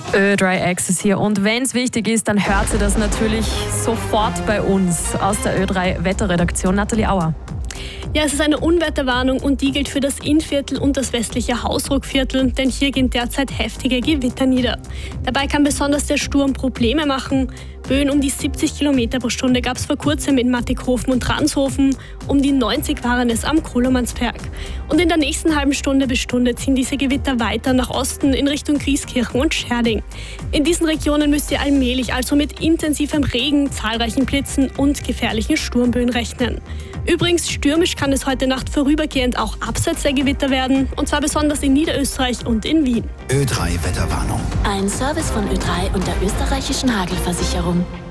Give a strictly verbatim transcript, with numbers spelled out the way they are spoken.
Ö drei Access hier. Und wenn es wichtig ist, dann hört sie das natürlich sofort bei uns aus der Ö drei Wetterredaktion. Nathalie Auer. Ja, es ist eine Unwetterwarnung und die gilt für das Innviertel und das westliche Hausruckviertel, denn hier gehen derzeit heftige Gewitter nieder. Dabei kann besonders der Sturm Probleme machen. Böen um die siebzig Kilometer pro Stunde gab es vor kurzem in Mattighofen und Ranshofen, um die neunzig waren es am Kolomansberg. Und in der nächsten halben Stunde bis Stunde ziehen diese Gewitter weiter nach Osten in Richtung Grieskirchen und Scherding. In diesen Regionen müsst ihr allmählich also mit intensivem Regen, zahlreichen Blitzen und gefährlichen Sturmböen rechnen. Übrigens, stürmisch kann es heute Nacht vorübergehend auch abseits der Gewitter werden, und zwar besonders in Niederösterreich und in Wien. Ö drei Wetterwarnung. Ein Service von Ö drei und der österreichischen Hagelversicherung.